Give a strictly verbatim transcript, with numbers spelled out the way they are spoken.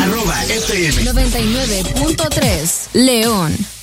arroba F M noventa y nueve punto tres León.